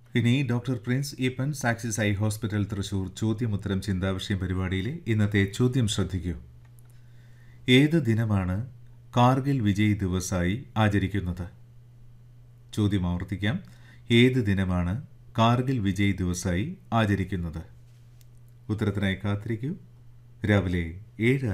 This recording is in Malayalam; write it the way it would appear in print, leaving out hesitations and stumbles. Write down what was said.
ഇനി doctor Prince Eappen സാക്സിസ് eye hospital Thrissur ചോദ്യമുത്തരം ചിന്താവിഷയം പരിപാടിയിലെ ഇന്നത്തെ ചോദ്യം ശ്രദ്ധിക്കൂ. ഏത് ദിനമാണ് കാർഗിൽ വിജയ് ദിവസായി ആചരിക്കുന്നത്? ചോദ്യം ആവർത്തിക്കാം. ഏത് ദിനമാണ് കാർഗിൽ വിജയ് ദിവസായി ആചരിക്കുന്നത്? ഉത്തരത്തിനായി കാത്തിരിക്കൂ. രാവിലെ 7